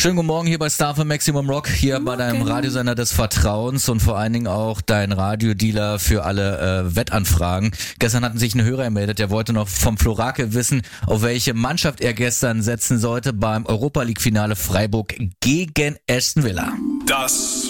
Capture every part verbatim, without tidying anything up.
Schönen guten Morgen hier bei Star F M Maximum Rock, hier bei deinem Radiosender des Vertrauens und vor allen Dingen auch dein Radiodealer für alle äh, Wettanfragen. Gestern hatten sich ein Hörer gemeldet, der wollte noch vom Florake wissen, auf welche Mannschaft er gestern setzen sollte beim Europa League Finale Freiburg gegen Aston Villa. Das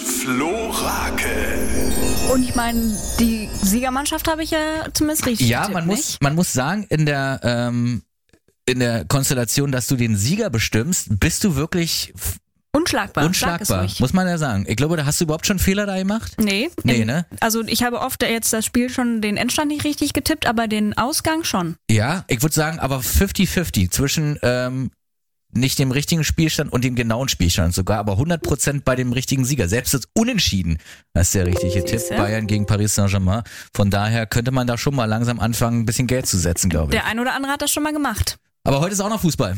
Florake. Und ich meine, die Siegermannschaft habe ich ja zumindest richtig Ja, getippt, man muss, nicht? man muss sagen, in der ähm, in der Konstellation, dass du den Sieger bestimmst, bist du wirklich Unschlagbar. unschlagbar, Sag es ruhig. muss man ja sagen. Ich glaube, da hast du überhaupt schon Fehler da gemacht? Nee. Nee, in, ne? Also ich habe oft jetzt das Spiel schon den Endstand nicht richtig getippt, aber den Ausgang schon. Ja, ich würde sagen, aber fünfzig fünfzig zwischen ähm, nicht dem richtigen Spielstand und dem genauen Spielstand sogar, aber hundert Prozent bei dem richtigen Sieger. Selbst das Unentschieden, das ist der richtige Tipp. Siehste? Bayern gegen Paris Saint-Germain. Von daher könnte man da schon mal langsam anfangen, ein bisschen Geld zu setzen, glaube ich. Der ein oder andere hat das schon mal gemacht. Aber heute ist auch noch Fußball.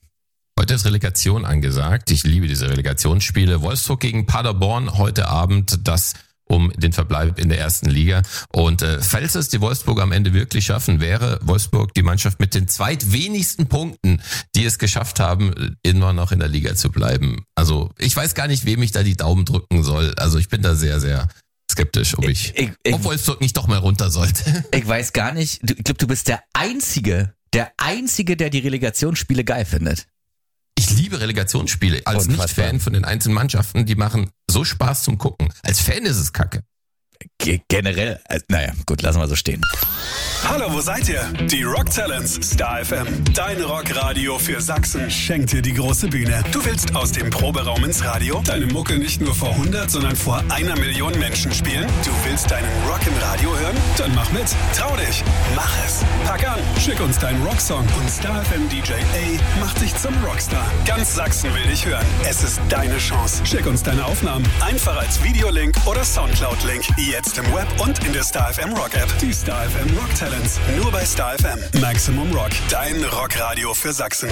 Heute ist Relegation angesagt. Ich liebe diese Relegationsspiele. Wolfsburg gegen Paderborn heute Abend, das um den Verbleib in der ersten Liga. Und äh, falls es die Wolfsburger am Ende wirklich schaffen, wäre Wolfsburg die Mannschaft mit den zweitwenigsten Punkten, die es geschafft haben, immer noch in der Liga zu bleiben. Also ich weiß gar nicht, wem ich da die Daumen drücken soll. Also ich bin da sehr, sehr skeptisch, ob ich, Ich- ich- ob Wolfsburg nicht doch mal runter sollte. Ich weiß gar nicht, du, ich glaube, du bist der Einzige, der Einzige, der die Relegationsspiele geil findet. Ich liebe Relegationsspiele. Als Unfassbar. Nicht-Fan von den einzelnen Mannschaften, die machen so Spaß zum Gucken. Als Fan ist es kacke. Ge- generell, äh, naja, gut, lassen wir so stehen. Hallo, wo seid ihr? Die Rock Talents, Star F M. Dein Rockradio für Sachsen schenkt dir die große Bühne. Du willst aus dem Proberaum ins Radio deine Mucke nicht nur vor hundert, sondern vor einer Million Menschen spielen? Du willst deinen Rock im Radio hören? Dann mach mit. Trau dich. Mach es. Pack an. Schick uns deinen Rocksong und Star F M D J A macht dich zum Rockstar. Ganz Sachsen will dich hören. Es ist deine Chance. Schick uns deine Aufnahmen. Einfach als Videolink oder Soundcloud-Link. Jetzt im Web und in der Star F M Rock App. Die Star F M Rock Talents. Nur bei Star F M. Maximum Rock. Dein Rockradio für Sachsen.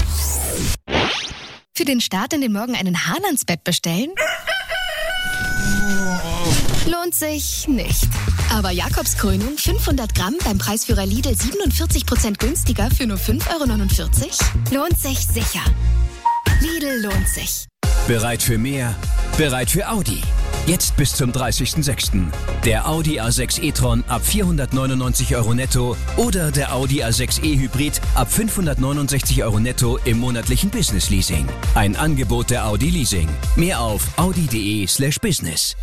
Für den Start in den Morgen einen Haalandsbett bestellen? Lohnt sich nicht. Aber Jakobs Krönung fünfhundert Gramm beim Preisführer Lidl siebenundvierzig Prozent günstiger für nur fünf Euro neunundvierzig? Lohnt sich sicher. Lidl lohnt sich. Bereit für mehr? Bereit für Audi. Jetzt bis zum dreißigsten sechsten Der Audi A sechs e-tron ab vierhundertneunundneunzig Euro netto oder der Audi A sechs e Hybrid ab fünfhundertneunundsechzig Euro netto im monatlichen Business Leasing. Ein Angebot der Audi Leasing. Mehr auf audi.de slash business.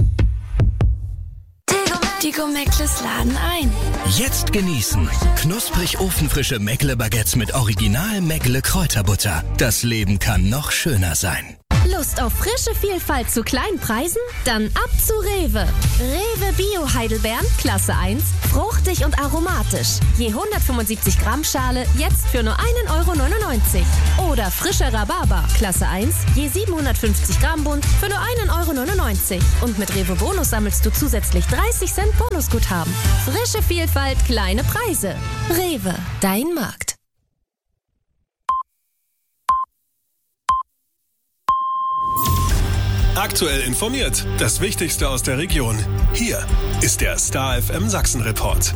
Die Gomeckles laden ein. Jetzt genießen. Knusprig ofenfrische Meckle-Baguettes mit Original Meckle Kräuterbutter. Das Leben kann noch schöner sein. Lust auf frische Vielfalt zu kleinen Preisen? Dann ab zu Rewe. Rewe Bio Heidelbeeren, Klasse eins, fruchtig und aromatisch. Je hundertfünfundsiebzig Gramm Schale, jetzt für nur ein Euro neunundneunzig. Oder frischer Rhabarber, Klasse eins, je siebenhundertfünfzig Gramm Bund, für nur ein Euro neunundneunzig. Und mit Rewe Bonus sammelst du zusätzlich dreißig Cent Bonusguthaben. Frische Vielfalt, kleine Preise. Rewe, dein Markt. Aktuell informiert. Das Wichtigste aus der Region. Hier ist der Star F M Sachsen Report.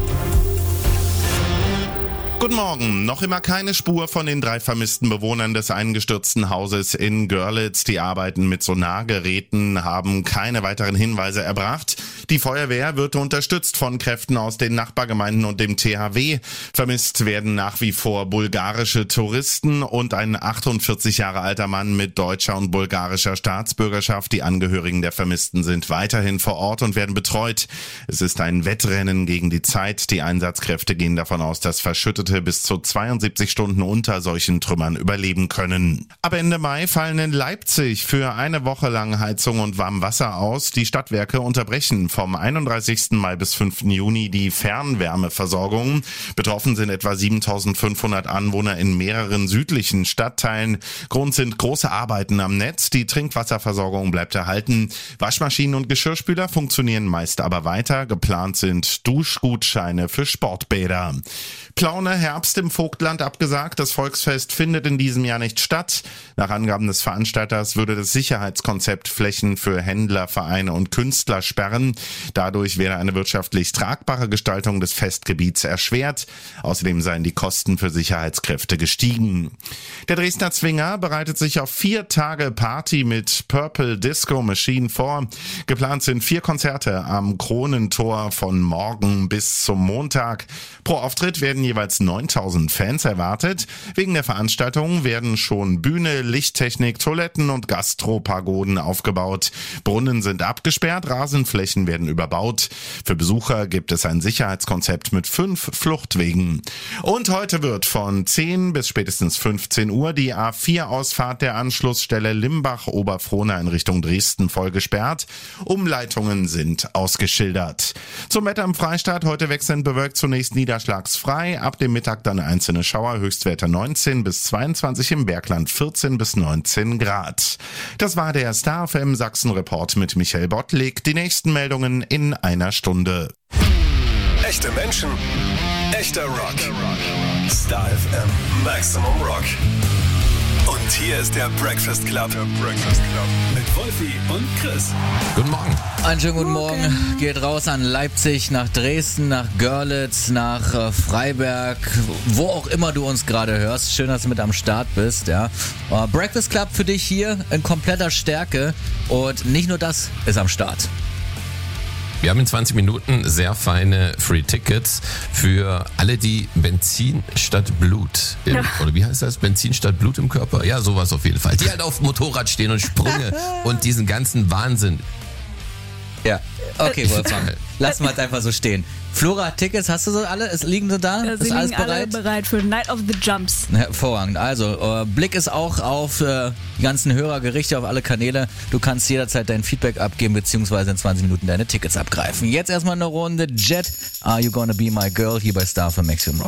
Guten Morgen. Noch immer keine Spur von den drei vermissten Bewohnern des eingestürzten Hauses in Görlitz. Die Arbeiten mit Sonargeräten haben keine weiteren Hinweise erbracht. Die Feuerwehr wird unterstützt von Kräften aus den Nachbargemeinden und dem T H W. Vermisst werden nach wie vor bulgarische Touristen und ein achtundvierzig Jahre alter Mann mit deutscher und bulgarischer Staatsbürgerschaft. Die Angehörigen der Vermissten sind weiterhin vor Ort und werden betreut. Es ist ein Wettrennen gegen die Zeit. Die Einsatzkräfte gehen davon aus, dass Verschüttete bis zu zweiundsiebzig Stunden unter solchen Trümmern überleben können. Ab Ende Mai fallen in Leipzig für eine Woche lang Heizung und Warmwasser aus. Die Stadtwerke unterbrechen vom einunddreißigsten Mai bis fünften Juni die Fernwärmeversorgung. Betroffen sind etwa siebentausendfünfhundert Anwohner in mehreren südlichen Stadtteilen. Grund sind große Arbeiten am Netz. Die Trinkwasserversorgung bleibt erhalten. Waschmaschinen und Geschirrspüler funktionieren meist aber weiter. Geplant sind Duschgutscheine für Sportbäder. Plaune Herbst im Vogtland abgesagt. Das Volksfest findet in diesem Jahr nicht statt. Nach Angaben des Veranstalters würde das Sicherheitskonzept Flächen für Händler, Vereine und Künstler sperren. Dadurch wäre eine wirtschaftlich tragbare Gestaltung des Festgebiets erschwert. Außerdem seien die Kosten für Sicherheitskräfte gestiegen. Der Dresdner Zwinger bereitet sich auf vier Tage Party mit Purple Disco Machine vor. Geplant sind vier Konzerte am Kronentor von morgen bis zum Montag. Pro Auftritt werden jeweils neuntausend Fans erwartet. Wegen der Veranstaltung werden schon Bühne, Lichttechnik, Toiletten und Gastropagoden aufgebaut. Brunnen sind abgesperrt, Rasenflächen werden überbaut. Für Besucher gibt es ein Sicherheitskonzept mit fünf Fluchtwegen. Und heute wird von zehn bis spätestens fünfzehn Uhr die A vier Ausfahrt der Anschlussstelle Limbach-Oberfrohna in Richtung Dresden voll gesperrt. Umleitungen sind ausgeschildert. Zum Wetter im Freistaat. Heute wechselnd bewölkt, zunächst niederschlagsfrei. Ab dem Mittag dann einzelne Schauer. Höchstwerte neunzehn bis zweiundzwanzig, im Bergland vierzehn bis neunzehn Grad. Das war der Star F M Sachsen Report mit Michael Bottlik. Die nächsten Meldungen in einer Stunde. Echte Menschen, echter Rock. Star F M Maximum Rock. Und hier ist der Breakfast Club. Der Breakfast Club. Mit Wolfi und Chris. Guten Morgen. Einen schönen guten Morgen. Morgen. Geht raus an Leipzig, nach Dresden, nach Görlitz, nach äh, Freiberg, wo auch immer du uns gerade hörst. Schön, dass du mit am Start bist. Ja. Uh, Breakfast Club für dich hier in kompletter Stärke. Und nicht nur das ist am Start. Wir haben in zwanzig Minuten sehr feine Free Tickets für alle, die Benzin statt Blut, im, ja. oder wie heißt das? Benzin statt Blut im Körper? Ja, sowas auf jeden Fall. Die halt auf dem Motorrad stehen und Sprünge und diesen ganzen Wahnsinn. Ja, okay, Wolfgang. Lassen wir es einfach so stehen. Flora, Tickets, hast du so alle? Es liegen sie da? Sie ist liegen alles bereit? alle bereit für Night of the Jumps. Hervorragend. Also, äh, Blick ist auch auf äh, die ganzen Hörer gerichtet, auf alle Kanäle. Du kannst jederzeit dein Feedback abgeben, beziehungsweise in zwanzig Minuten deine Tickets abgreifen. Jetzt erstmal eine Runde Jet. Are You Gonna Be My Girl? Hier bei Star für Maximum Rock.